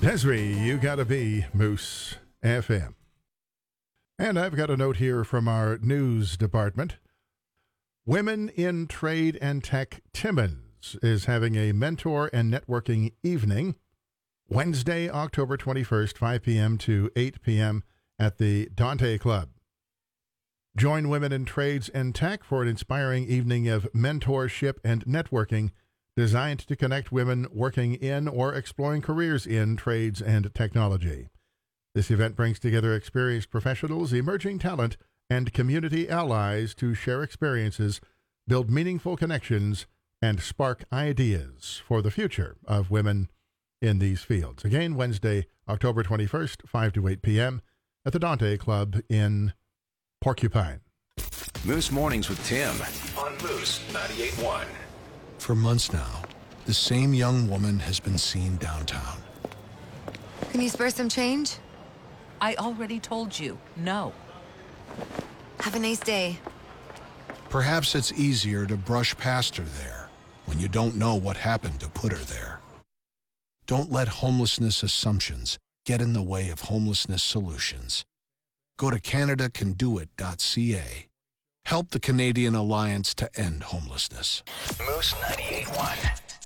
Desiree, you gotta be Moose FM. And I've got a note here from our news department. Women in Trade and Tech Timmins is having a mentor and networking evening Wednesday, October 21st, 5 p.m. to 8 p.m. at the Dante Club. Join Women in Trades and Tech for an inspiring evening of mentorship and networking designed to connect women working in or exploring careers in trades and technology. This event brings together experienced professionals, emerging talent, and community allies to share experiences, build meaningful connections, and spark ideas for the future of women in these fields. Again, Wednesday, October 21st, 5 to 8 p.m. at the Dante Club in Porcupine. Moose Mornings with Tim on Moose 98.1. For months now, the same young woman has been seen downtown. Can you spare some change? I already told you, no. Have a nice day. Perhaps it's easier to brush past her there when you don't know what happened to put her there. Don't let homelessness assumptions get in the way of homelessness solutions. Go to CanadaCanDoIt.ca. Help the Canadian Alliance to End Homelessness. Moose 98.1.